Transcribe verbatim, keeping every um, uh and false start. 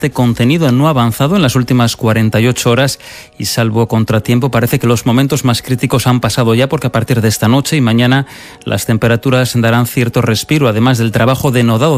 contenido no ha avanzado en las últimas cuarenta y ocho horas y, salvo contratiempo, parece que los momentos más críticos han pasado ya, porque a partir de esta noche y mañana las temperaturas darán cierto respiro, además del trabajo denodado